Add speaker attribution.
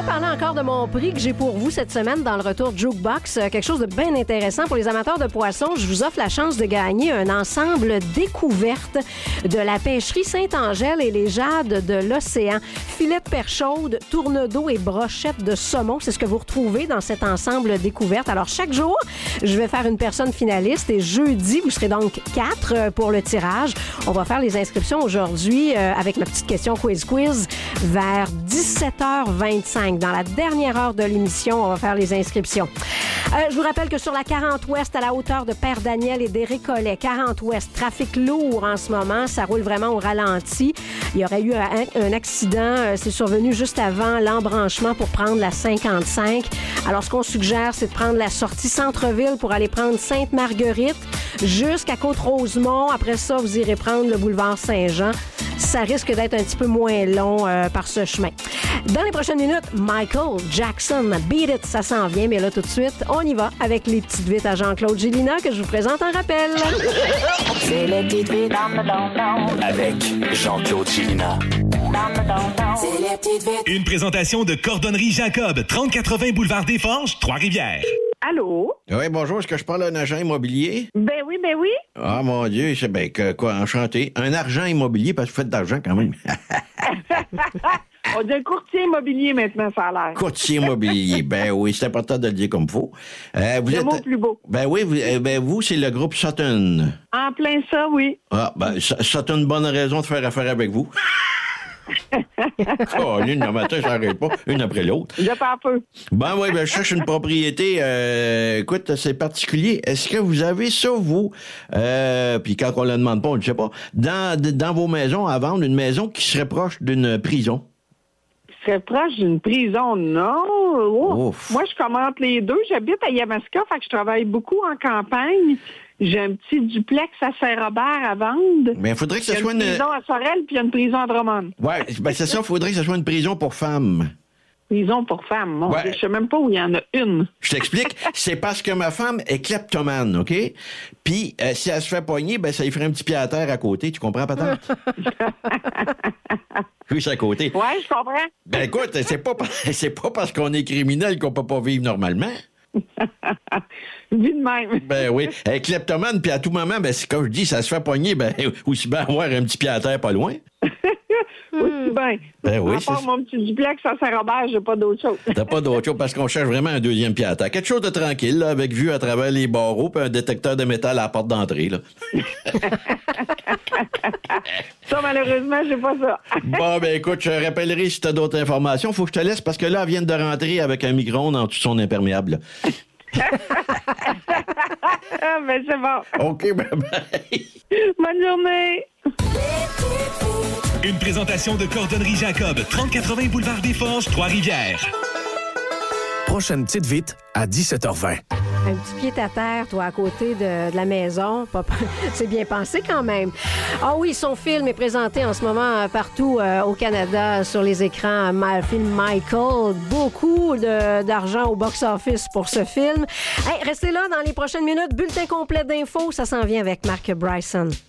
Speaker 1: parler encore de mon prix que j'ai pour vous cette semaine dans le retour Jukebox. Quelque chose de bien intéressant pour les amateurs de poissons. Je vous offre la chance de gagner un ensemble découverte de la pêcherie Saint-Angèle et les jades de l'océan. Filet de perche chaude, tourne d'eau et brochette de saumon. C'est ce que vous retrouvez dans cet ensemble découverte. Alors, chaque jour, je vais faire une personne finaliste et jeudi, vous serez donc 4 pour le tirage. On va faire les inscriptions aujourd'hui avec ma petite question quiz vers 17h25. Dans la dernière heure de l'émission, on va faire les inscriptions. Je vous rappelle que sur la 40 Ouest, à la hauteur de Père-Daniel et des Récollets, 40 Ouest, trafic lourd en ce moment. Ça roule vraiment au ralenti. Il y aurait eu un accident. C'est survenu juste avant l'embranchement pour prendre la 55. Alors, ce qu'on suggère, c'est de prendre la sortie centre-ville pour aller prendre Sainte-Marguerite jusqu'à Côte-Rosemont. Après ça, vous irez prendre le boulevard Saint-Jean. Ça risque d'être un petit peu moins long par ce chemin. Dans les prochaines minutes, Michael Jackson, Beat It, ça s'en vient. Mais là, tout de suite, on y va avec les petites vites à Jean-Claude Gélina que je vous présente en rappel.
Speaker 2: C'est les petites vites
Speaker 3: avec Jean-Claude Gélina.
Speaker 2: C'est les petites vites.
Speaker 4: Une présentation de Cordonnerie Jacob, 3080 Boulevard des Forges, Trois-Rivières.
Speaker 5: Allô?
Speaker 6: Oui, bonjour. Est-ce que je parle à un agent immobilier?
Speaker 5: Ben oui, ben oui.
Speaker 6: Ah, mon Dieu, c'est bien quoi, enchanté. Un agent immobilier, parce que vous faites d'argent quand même.
Speaker 5: On dit un courtier immobilier maintenant, ça a l'air.
Speaker 6: Courtier immobilier. Ben oui, c'est important de le dire comme il faut.
Speaker 5: Le mot plus beau.
Speaker 6: Ben oui, vous, c'est le groupe Sutton.
Speaker 5: En plein ça, oui.
Speaker 6: Ah, ben, ça a une bonne raison de faire affaire avec vous. Colline, le matin, ça n'arrête pas, une après l'autre.
Speaker 5: Je pars peu.
Speaker 6: Ben oui, je cherche une propriété. Écoute, c'est particulier. Est-ce que vous avez ça, vous? Puis quand on ne le demande pas, on ne le sait pas. Dans vos maisons, à vendre, une maison qui serait proche d'une prison?
Speaker 5: Serait proche d'une prison, non. Oh.
Speaker 6: Ouf.
Speaker 5: Moi, je commente les deux. J'habite à Yamaska, fait que je travaille beaucoup en campagne. J'ai un petit duplex à Saint-Robert à vendre.
Speaker 6: Mais il faudrait que ce soit
Speaker 5: une prison à Sorel, puis il y a une prison à Drummond.
Speaker 6: Ouais, ben c'est ça, il faudrait que ce soit une prison pour femmes.
Speaker 5: Prison pour femmes, mon
Speaker 6: Ouais.
Speaker 5: Dieu, je sais même pas où il y en a une.
Speaker 6: Je t'explique, c'est parce que ma femme est kleptomane, OK? Puis, si elle se fait pogner, ben ça lui ferait un petit pied à terre à côté, tu comprends peut-être? Juste à côté.
Speaker 5: Ouais, je comprends.
Speaker 6: Ben écoute, c'est pas parce qu'on est criminel qu'on peut pas vivre normalement.
Speaker 5: Vu de même.
Speaker 6: Ben oui. Elle est kleptomane, puis à tout moment, ben c'est comme je dis, ça se fait pogner, ben aussi bien avoir un petit pied à terre pas loin.
Speaker 5: Aussi bien.
Speaker 6: Ben oui,
Speaker 5: à part mon petit duplex à Saint-Robert, j'ai pas d'autre chose.
Speaker 6: T'as pas d'autre chose parce qu'on cherche vraiment un deuxième pied à terre. Quelque chose de tranquille, là, avec vue à travers les barreaux puis un détecteur de métal à la porte d'entrée, là.
Speaker 5: Ça, malheureusement, j'ai pas ça.
Speaker 6: Bon, ben écoute, je rappellerai si t'as d'autres informations. Faut que je te laisse parce que là, elle vient de rentrer avec un micro-ondes en dessous de son imperméable.
Speaker 5: Ah, ben c'est bon.
Speaker 6: OK, bye-bye.
Speaker 5: Bonne journée.
Speaker 4: Une présentation de Cordonnerie Jacob, 3080 Boulevard des Forges, Trois-Rivières.
Speaker 3: Prochaine petite vite à 17h20.
Speaker 1: Un petit pied à terre, toi, à côté de la maison. C'est bien pensé quand même. Ah oui, son film est présenté en ce moment partout au Canada sur les écrans. Film Michael. Beaucoup d'argent au box-office pour ce film. Hey, restez là dans les prochaines minutes. Bulletin complet d'infos, ça s'en vient avec Mark Bryson.